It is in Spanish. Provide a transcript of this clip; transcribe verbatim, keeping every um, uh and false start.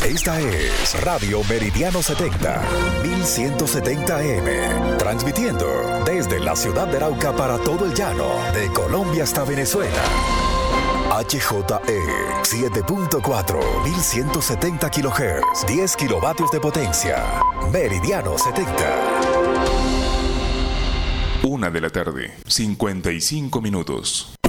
Esta es Radio Meridiano setenta, mil ciento setenta A M, transmitiendo desde la ciudad de Arauca para todo el llano, de Colombia hasta Venezuela. H J E siete punto cuatro, mil ciento setenta kilohertz, diez kilovatios de potencia. Meridiano setenta. Una de la tarde, cincuenta y cinco minutos.